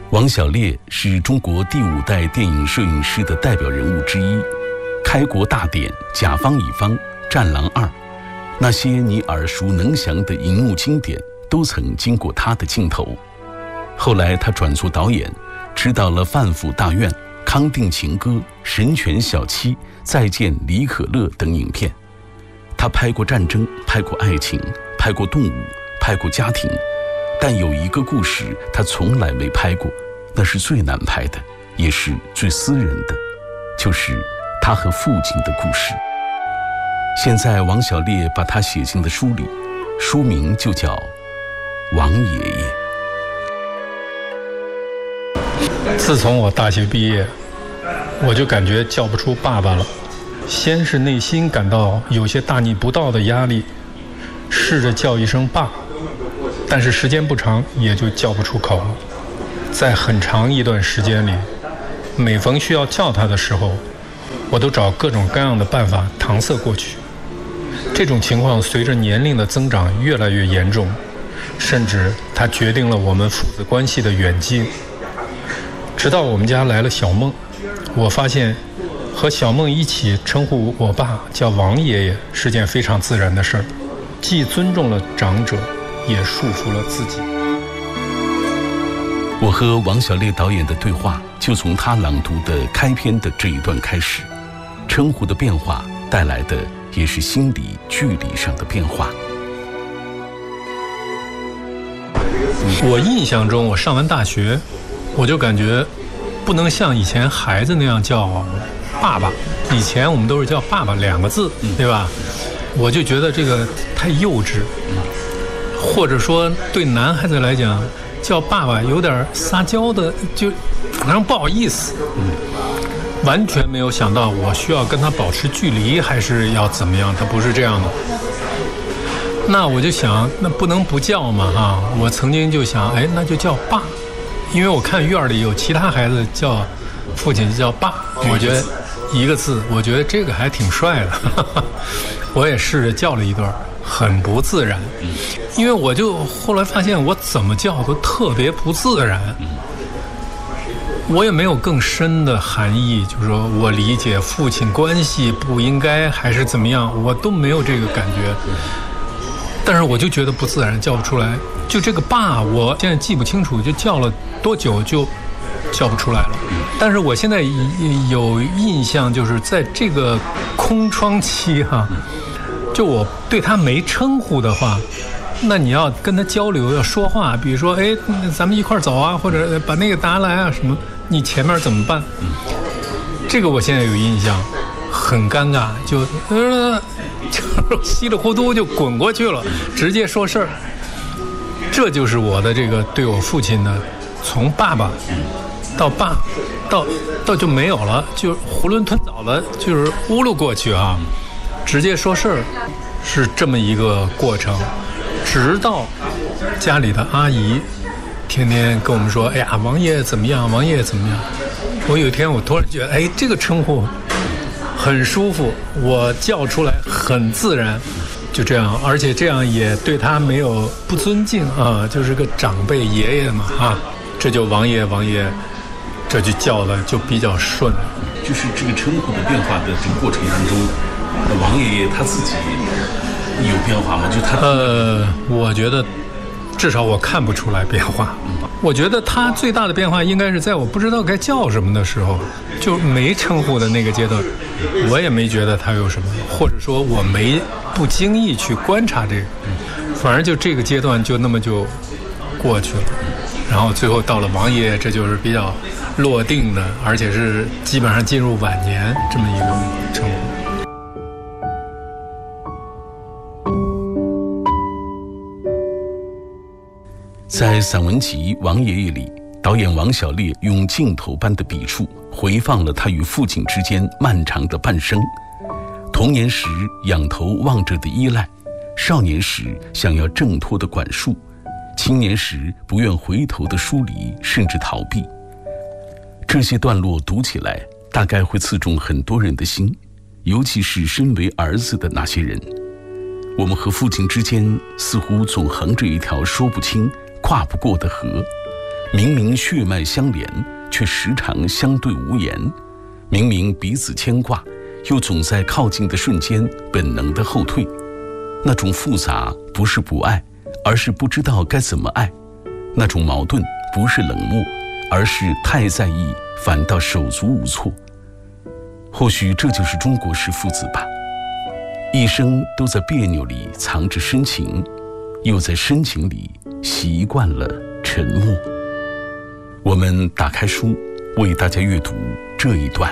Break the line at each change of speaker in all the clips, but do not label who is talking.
王小烈是中国第5代电影摄影师的代表人物之一，开国大典、甲方乙方、战狼2，那些你耳熟能详的银幕经典都曾经过他的镜头。后来他转做导演，执导了《范府大院》、《康定情歌》、《神犬小七》、《再见李可乐》等影片。他拍过战争，拍过爱情，拍过动物，拍过家庭，但有一个故事他从来没拍过，那是最难拍的，也是最私人的，就是他和父亲的故事。现在王小烈把他写进了书里，书名就叫《王爷爷》。
自从我大学毕业，我就感觉叫不出爸爸了。先是内心感到有些大逆不道的压力，试着叫一声爸，但是时间不长也就叫不出口了。在很长一段时间里，每逢需要叫他的时候，我都找各种各样的办法搪塞过去。这种情况随着年龄的增长越来越严重，甚至它决定了我们父子关系的远近。直到我们家来了小梦，我发现和小梦一起称呼我爸叫王爷爷是件非常自然的事儿，既尊重了长者，也束缚了自己。
我和王小烈导演的对话就从他朗读的开篇的这一段开始。称呼的变化带来的也是心理距离上的变化。
我印象中，我上完大学，我就感觉不能像以前孩子那样叫爸爸，以前我们都是叫爸爸2个字，对吧？我就觉得这个太幼稚，或者说对男孩子来讲，叫爸爸有点撒娇的，就好像不好意思。完全没有想到我需要跟他保持距离，还是要怎么样，他不是这样的。那我就想，那不能不叫嘛哈。我曾经就想，那就叫爸，因为我看院里有其他孩子叫父亲叫爸，我觉得1个字，我觉得这个还挺帅的。我也试着叫了一段，很不自然，因为我就后来发现我怎么叫都特别不自然。我也没有更深的含义，就是说我理解父亲关系不应该还是怎么样，我都没有这个感觉。但是我就觉得不自然，叫不出来。就这个爸，我现在记不清楚，就叫了多久就叫不出来了。但是我现在有印象，就是在这个空窗期哈，就我对他没称呼的话，那你要跟他交流，要说话，比如说咱们一块走啊，或者把那个拿来啊什么，你前面怎么办？这个我现在有印象，很尴尬，就稀里糊涂就滚过去了，直接说事儿。这就是我的这个对我父亲的，从爸爸到爸到就没有了，就囫囵吞枣的，就是乌噜过去啊，直接说事儿，是这么一个过程。直到家里的阿姨天天跟我们说，哎呀，王爷怎么样，王爷怎么样。我有一天我突然觉得，这个称呼很舒服，我叫出来很自然，就这样，而且这样也对他没有不尊敬啊，就是个长辈爷爷嘛啊，这就王爷王爷，这就叫的就比较顺。
就是这个称呼的变化的这个过程当中，王爷爷他自己有变化吗？就他
我觉得至少我看不出来变化。我觉得他最大的变化应该是在我不知道该叫什么的时候，就没称呼的那个阶段，我也没觉得他有什么，或者说我没不经意去观察这个，反而就这个阶段就那么就过去了。然后最后到了王爷，这就是比较落定的，而且是基本上进入晚年这么一个称呼。
在散文集《王爷爷》里，导演王小烈用镜头般的笔触回放了他与父亲之间漫长的半生。童年时仰头望着的依赖，少年时想要挣脱的管束，青年时不愿回头的疏离，甚至逃避。这些段落读起来大概会刺中很多人的心，尤其是身为儿子的那些人。我们和父亲之间似乎总横着一条说不清跨不过的河， 明明血脉相连，却时常相对无言；明明彼此牵挂，又总在靠近的瞬间本能的后退。那种复杂不是不爱，而是不知道该怎么爱；那种矛盾不是冷漠，而是太在意，反倒手足无措。或许这就是中国式父子吧，一生都在别扭里藏着深情，又在深情里习惯了沉默。我们打开书，为大家阅读这一段。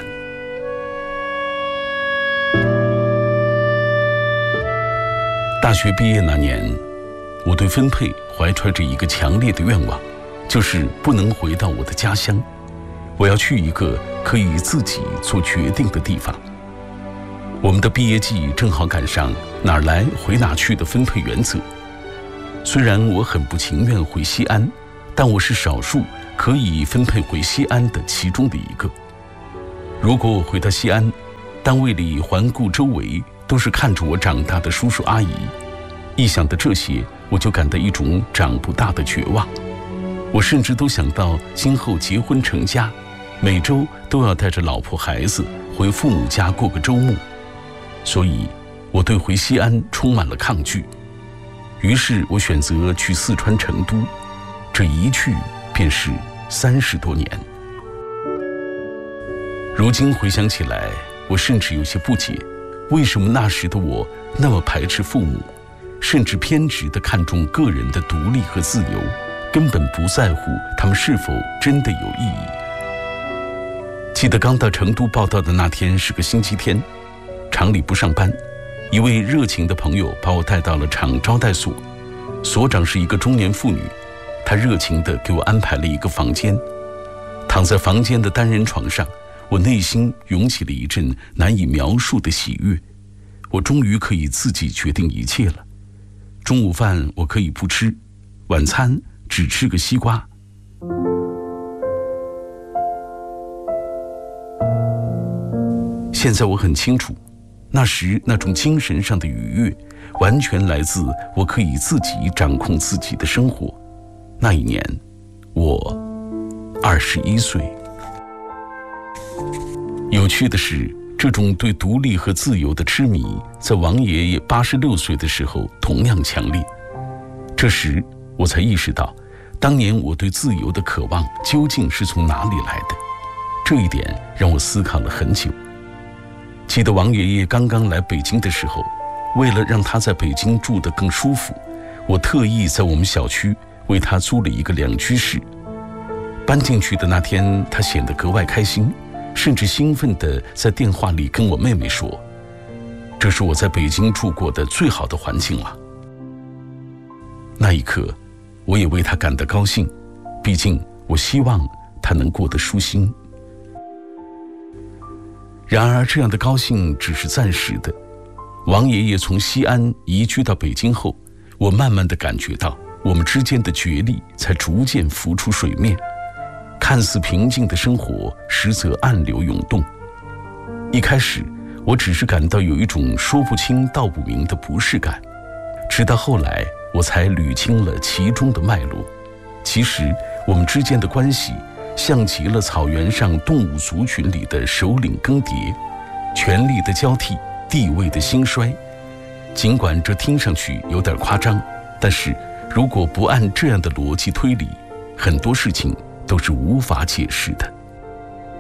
大学毕业那年，我对分配怀揣着一个强烈的愿望，就是不能回到我的家乡，我要去一个可以自己做决定的地方。我们的毕业季正好赶上哪儿来回哪去的分配原则。虽然我很不情愿回西安，但我是少数可以分配回西安的其中的一个。如果我回到西安，单位里环顾周围都是看着我长大的叔叔阿姨，一想到这些，我就感到一种长不大的绝望。我甚至都想到今后结婚成家，每周都要带着老婆孩子回父母家过个周末，所以我对回西安充满了抗拒。于是我选择去四川成都，这一去便是30多年。如今回想起来，我甚至有些不解，为什么那时的我那么排斥父母，甚至偏执地看重个人的独立和自由，根本不在乎他们是否真的有意义。记得刚到成都报到的那天是个星期天，厂里不上班，一位热情的朋友把我带到了厂招待所，所长是一个中年妇女，她热情地给我安排了一个房间。躺在房间的单人床上，我内心涌起了一阵难以描述的喜悦，我终于可以自己决定一切了。中午饭我可以不吃，晚餐只吃个西瓜。现在我很清楚，那时那种精神上的愉悦，完全来自我可以自己掌控自己的生活。那一年，我21岁。有趣的是，这种对独立和自由的痴迷，在王爷爷86岁的时候同样强烈。这时我才意识到，当年我对自由的渴望究竟是从哪里来的。这一点让我思考了很久。记得王爷爷刚刚来北京的时候，为了让他在北京住得更舒服，我特意在我们小区为他租了一个2居室。搬进去的那天，他显得格外开心，甚至兴奋地在电话里跟我妹妹说：“这是我在北京住过的最好的环境了。”那一刻，我也为他感到高兴，毕竟我希望他能过得舒心。然而，这样的高兴只是暂时的。王爷爷从西安移居到北京后，我慢慢地感觉到我们之间的决裂才逐渐浮出水面。看似平静的生活，实则暗流涌动。一开始，我只是感到有一种说不清道不明的不适感，直到后来，我才捋清了其中的脉络。其实，我们之间的关系像极了草原上动物族群里的首领更迭，权力的交替，地位的兴衰。尽管这听上去有点夸张，但是如果不按这样的逻辑推理，很多事情都是无法解释的。